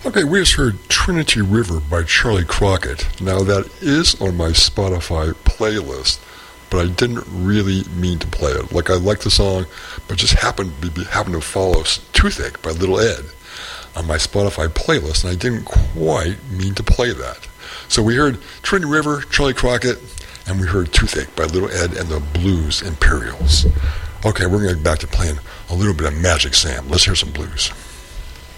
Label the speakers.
Speaker 1: Okay, we just heard Trinity River by Charlie Crockett. Now that is on my Spotify playlist, but I didn't really mean to play it. Like, I like the song, but just happened to follow Toothache by Little Ed on my Spotify playlist, and I didn't quite mean to play that. So we heard Trinity River, Charlie Crockett, and we heard Toothache by Little Ed and the Blues Imperials. Okay, we're going to get back to playing a little bit of Magic Sam. Let's hear some blues.